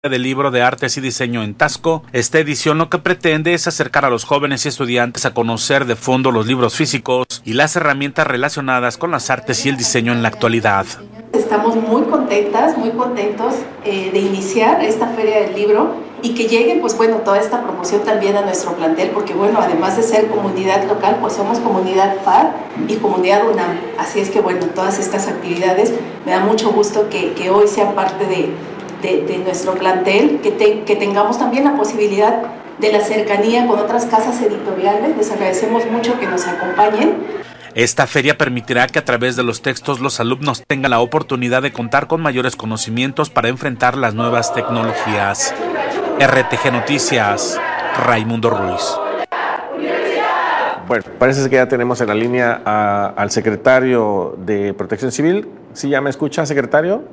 del Libro de Artes y Diseño en Taxco. Esta edición lo que pretende es acercar a los jóvenes y estudiantes a conocer de fondo los libros físicos y las herramientas relacionadas con las artes y el diseño en la actualidad. Estamos muy contentas, muy contentos de iniciar esta Feria del Libro y que llegue, pues bueno, toda esta promoción también a nuestro plantel, porque bueno, además de ser comunidad local, pues somos comunidad FAR y comunidad UNAM. Así es que bueno, todas estas actividades me da mucho gusto que hoy sean parte de nuestro plantel, que tengamos también la posibilidad de la cercanía con otras casas editoriales. Les agradecemos mucho que nos acompañen. Esta feria permitirá que a través de los textos los alumnos tengan la oportunidad de contar con mayores conocimientos para enfrentar las nuevas tecnologías. RTG Noticias, Raimundo Ruiz. Bueno, parece que ya tenemos en la línea al secretario de Protección Civil. ¿Sí ya me escucha, secretario?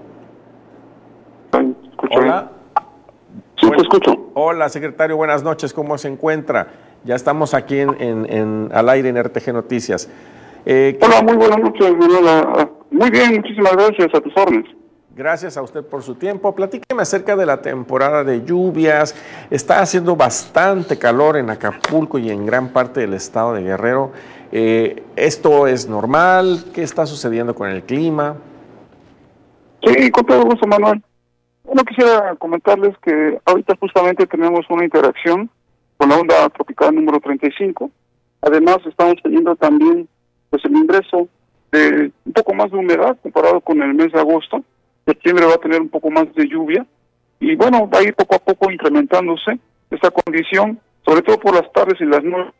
Hola. Sí, te escucho. Hola, secretario, buenas noches, ¿cómo se encuentra? Ya estamos aquí al aire en RTG Noticias. Hola, muy buenas noches, Manuela. Muy bien, muchísimas gracias, a tus órdenes. Gracias a usted por su tiempo. Platíqueme acerca de la temporada de lluvias. Está haciendo bastante calor en Acapulco y en gran parte del estado de Guerrero. ¿Esto es normal? ¿Qué está sucediendo con el clima? Sí, con todo gusto, Manuel. Bueno, quisiera comentarles que ahorita justamente tenemos una interacción con la onda tropical número 35. Además, estamos teniendo también pues el ingreso de un poco más de humedad comparado con el mes de agosto. Septiembre va a tener un poco más de lluvia y bueno, va a ir poco a poco incrementándose esta condición, sobre todo por las tardes y las noches.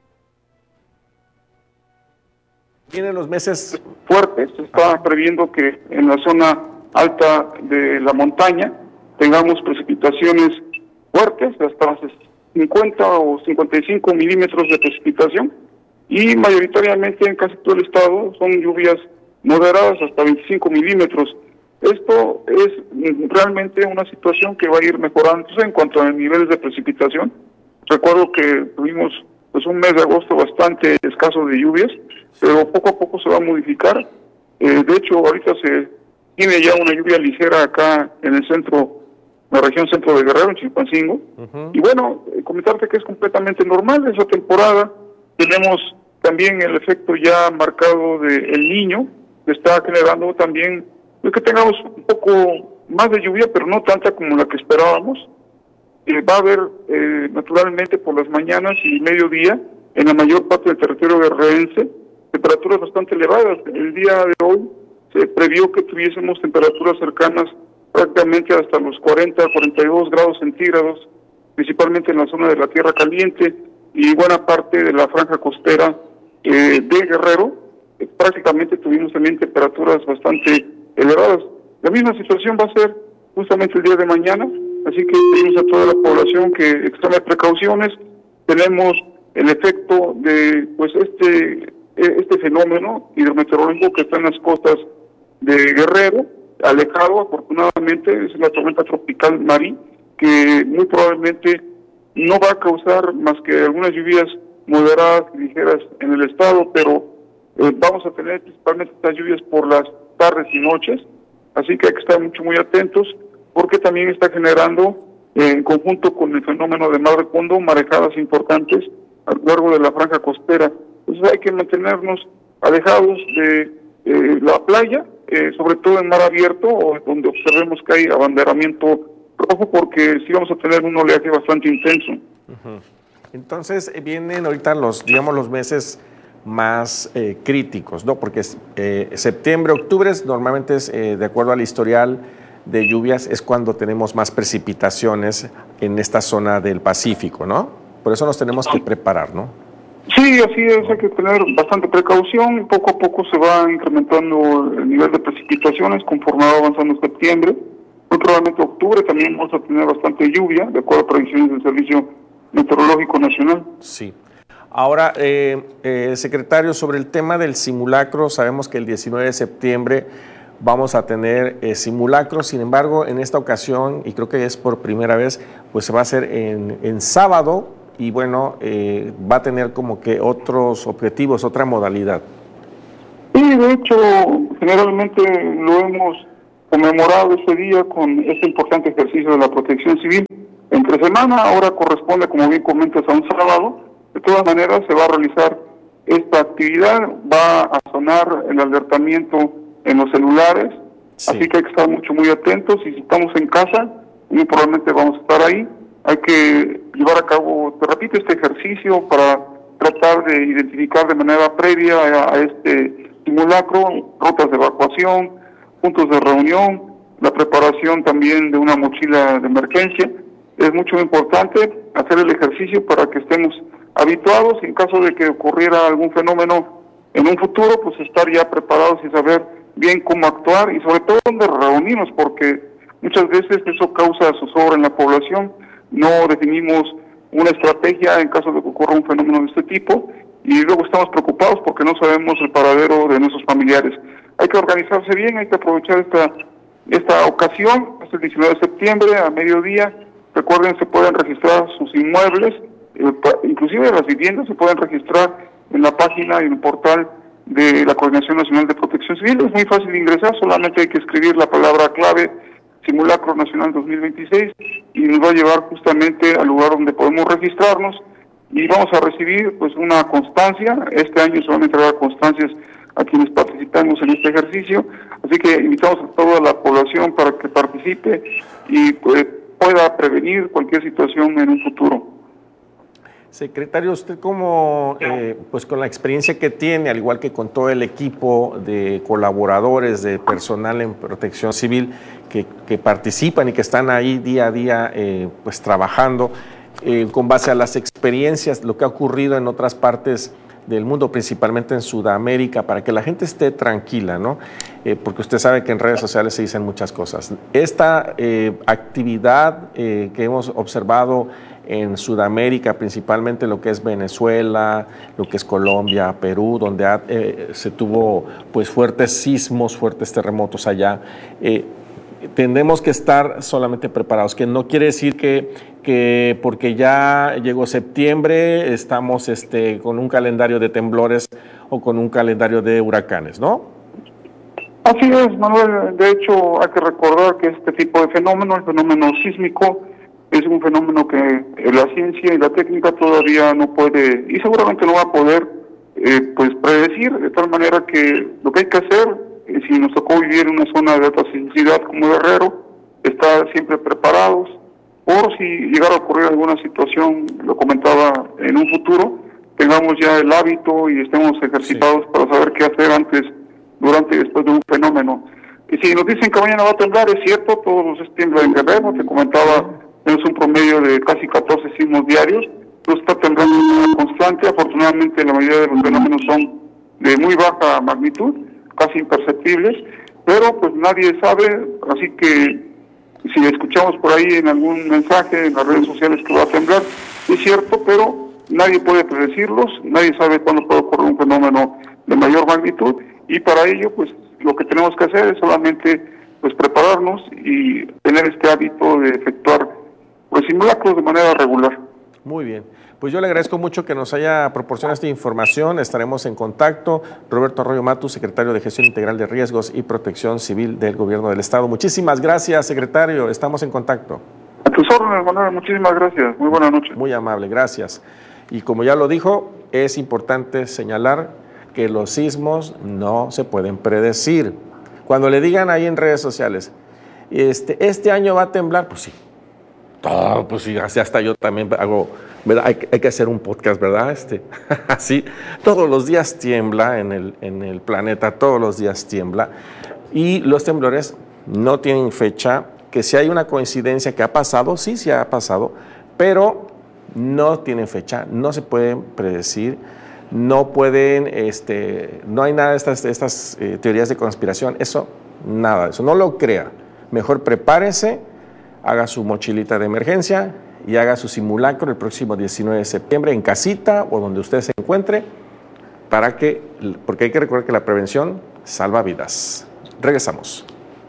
Vienen los meses fuertes. Se está previendo que en la zona alta de la montaña tengamos precipitaciones fuertes, hasta 50 o 55 milímetros de precipitación, y mayoritariamente en casi todo el estado son lluvias moderadas hasta 25 milímetros. Esto es realmente una situación que va a ir mejorándose en cuanto a niveles de precipitación. Recuerdo que tuvimos pues un mes de agosto bastante escaso de lluvias, pero poco a poco se va a modificar. De hecho, ahorita se tiene ya una lluvia ligera acá en el centro, la región centro de Guerrero, en Chilpancingo. Y bueno, comentarte que es completamente normal esa temporada. Tenemos también el efecto ya marcado de El Niño, que está generando también que tengamos un poco más de lluvia, pero no tanta como la que esperábamos. Va a haber naturalmente por las mañanas y mediodía en la mayor parte del territorio guerrerense temperaturas bastante elevadas. El día de hoy se previó que tuviésemos temperaturas cercanas prácticamente hasta los 40 a 42 grados centígrados, principalmente en la zona de la Tierra Caliente y buena parte de la franja costera de Guerrero. Prácticamente tuvimos también temperaturas bastante elevadas. La misma situación va a ser justamente el día de mañana, así que pedimos a toda la población que extreme precauciones. Tenemos el efecto de pues este fenómeno hidrometeorológico que está en las costas de Guerrero, alejado afortunadamente, es la tormenta tropical Mari, que muy probablemente no va a causar más que algunas lluvias moderadas y ligeras en el estado, pero vamos a tener principalmente estas lluvias por las tardes y noches, así que hay que estar muy atentos, porque también está generando, en conjunto con el fenómeno de mar de fondo, marejadas importantes a lo largo de la franja costera. Entonces hay que mantenernos alejados de la playa, sobre todo en mar abierto, o donde observemos que hay abanderamiento rojo, porque sí vamos a tener un oleaje bastante intenso. Entonces vienen ahorita los meses más críticos, ¿no? Porque septiembre, octubre normalmente es, de acuerdo al historial de lluvias, es cuando tenemos más precipitaciones en esta zona del Pacífico, ¿no? Por eso nos tenemos que preparar, ¿no? Sí, así es, hay que tener bastante precaución. Poco a poco se va incrementando el nivel de precipitaciones conforme va avanzando septiembre. Muy probablemente octubre también vamos a tener bastante lluvia, de acuerdo a predicciones del Servicio Meteorológico Nacional. Sí. Ahora, secretario, sobre el tema del simulacro, sabemos que el 19 de septiembre vamos a tener simulacros, sin embargo, en esta ocasión, y creo que es por primera vez, pues se va a hacer en sábado, y bueno, va a tener como que otros objetivos, otra modalidad. Sí, de hecho, generalmente lo hemos conmemorado ese día con este importante ejercicio de la protección civil. Entre semana, ahora corresponde, como bien comentas, a un sábado. De todas maneras, se va a realizar esta actividad, va a sonar el alertamiento en los celulares, sí. Así que hay que estar muy atentos, y si estamos en casa, muy probablemente vamos a estar ahí. Hay que llevar a cabo, te repito, este ejercicio para tratar de identificar de manera previa a este simulacro rutas de evacuación, puntos de reunión, la preparación también de una mochila de emergencia. Es mucho importante hacer el ejercicio para que estemos habituados, en caso de que ocurriera algún fenómeno en un futuro, pues estar ya preparados y saber bien cómo actuar, y sobre todo dónde reunirnos, porque muchas veces eso causa zozobra en la población. No definimos una estrategia en caso de que ocurra un fenómeno de este tipo, y luego estamos preocupados porque no sabemos el paradero de nuestros familiares. Hay que organizarse bien, hay que aprovechar esta ocasión, hasta el 19 de septiembre a mediodía. Recuerden, se pueden registrar sus inmuebles, inclusive las viviendas se pueden registrar en la página y en el portal de la Coordinación Nacional de Protección Civil. Es muy fácil de ingresar, solamente hay que escribir la palabra clave Simulacro Nacional 2026 y nos va a llevar justamente al lugar donde podemos registrarnos, y vamos a recibir pues una constancia. Este año se van a entregar constancias a quienes participamos en este ejercicio, así que invitamos a toda la población para que participe y pueda prevenir cualquier situación en un futuro. Secretario, usted como, pues con la experiencia que tiene, al igual que con todo el equipo de colaboradores, de personal en protección civil que participan y que están ahí día a día pues trabajando, con base a las experiencias, lo que ha ocurrido en otras partes del mundo, principalmente en Sudamérica, para que la gente esté tranquila, ¿no? Porque usted sabe que en redes sociales se dicen muchas cosas. Esta actividad que hemos observado en Sudamérica, principalmente lo que es Venezuela, lo que es Colombia, Perú, donde se tuvo pues fuertes sismos, fuertes terremotos allá, tenemos que estar solamente preparados, que no quiere decir que porque ya llegó septiembre estamos con un calendario de temblores o con un calendario de huracanes, ¿no? Así es, Manuel. De hecho, hay que recordar que este tipo de fenómeno, el fenómeno sísmico, es un fenómeno que la ciencia y la técnica todavía no puede, y seguramente no va a poder, pues predecir, de tal manera que lo que hay que hacer, si nos tocó vivir en una zona de alta sismicidad como Guerrero, estar siempre preparados, por si llegara a ocurrir alguna situación, lo comentaba, en un futuro, tengamos ya el hábito y estemos ejercitados para saber qué hacer antes, durante y después de un fenómeno. Y si nos dicen que mañana va a temblar, es cierto, todos los días tiembla en Guerrero, te comentaba, tenemos un promedio de casi 14 sismos diarios, no está temblando de manera constante. Afortunadamente la mayoría de los fenómenos son de muy baja magnitud, casi imperceptibles, pero pues nadie sabe, así que si escuchamos por ahí en algún mensaje en las redes sociales que va a temblar, es cierto, pero nadie puede predecirlos, nadie sabe cuándo puede ocurrir un fenómeno de mayor magnitud, y para ello pues lo que tenemos que hacer es solamente pues prepararnos y tener este hábito de efectuar pues simulacros de manera regular. Muy bien. Pues yo le agradezco mucho que nos haya proporcionado esta información. Estaremos en contacto. Roberto Arroyo Matus, secretario de Gestión Integral de Riesgos y Protección Civil del Gobierno del Estado. Muchísimas gracias, secretario. Estamos en contacto. A tus órdenes, Manuel. Muchísimas gracias. Muy buenas noches. Muy amable, gracias. Y como ya lo dijo, es importante señalar que los sismos no se pueden predecir. Cuando le digan ahí en redes sociales, este año va a temblar, pues sí. Pues sí, hasta yo también hago, ¿verdad? Hay que hacer un podcast, ¿verdad? Así, todos los días tiembla en el planeta, todos los días tiembla. Y los temblores no tienen fecha, que si hay una coincidencia que ha pasado, sí ha pasado, pero no tienen fecha, no se pueden predecir, no pueden, no hay nada de estas teorías de conspiración, nada de eso, no lo crea. Mejor prepárese, haga su mochilita de emergencia y haga su simulacro el próximo 19 de septiembre en casita o donde usted se encuentre, porque hay que recordar que la prevención salva vidas. Regresamos.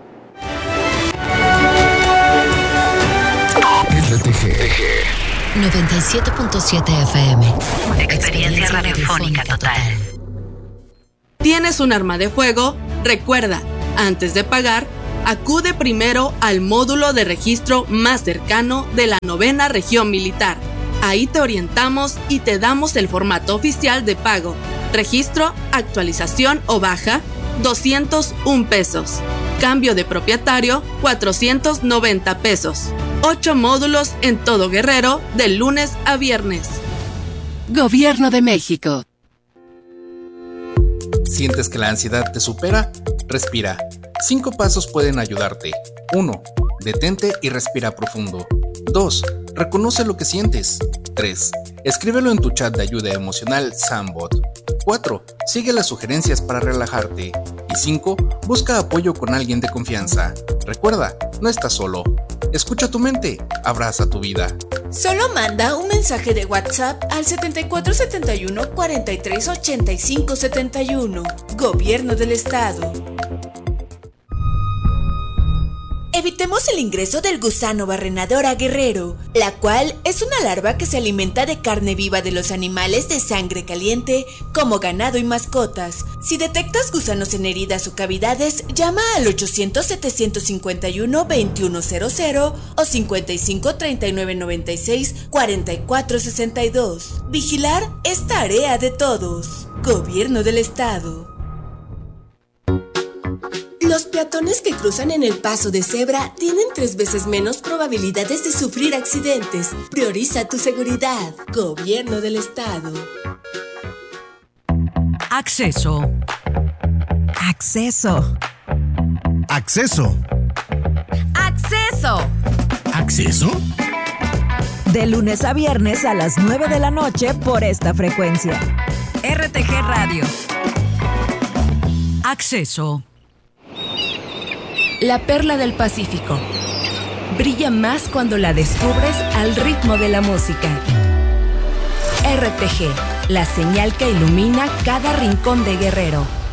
RTG 97.7 FM. Experiencia radiofónica total. ¿Tienes un arma de fuego? Recuerda, antes de pagar, Acude primero al módulo de registro más cercano de la 9ª Región Militar. Ahí te orientamos y te damos el formato oficial de pago. Registro, actualización o baja, 201 pesos. Cambio de propietario, 490 pesos. 8 módulos en todo Guerrero, de lunes a viernes. Gobierno de México. ¿Sientes que la ansiedad te supera? Respira. 5 pasos pueden ayudarte. 1. Detente y respira profundo. 2. Reconoce lo que sientes. 3. Escríbelo en tu chat de ayuda emocional Sambot. 4. Sigue las sugerencias para relajarte. Y 5. Busca apoyo con alguien de confianza. Recuerda, no estás solo. Escucha tu mente, abraza tu vida. Solo manda un mensaje de WhatsApp al 7471 43 85 71. Gobierno del Estado. Evitemos el ingreso del gusano barrenador a Guerrero, la cual es una larva que se alimenta de carne viva de los animales de sangre caliente, como ganado y mascotas. Si detectas gusanos en heridas o cavidades, llama al 800-751-2100 o 55-3996-4462. Vigilar es tarea de todos. Gobierno del Estado. Los peatones que cruzan en el paso de cebra tienen 3 veces menos probabilidades de sufrir accidentes. Prioriza tu seguridad. Gobierno del Estado. Acceso. Acceso. Acceso. Acceso. ¿Acceso? De lunes a viernes a las 9 de la noche por esta frecuencia. RTG Radio. Acceso. La perla del Pacífico. Brilla más cuando la descubres al ritmo de la música. RTG, la señal que ilumina cada rincón de Guerrero.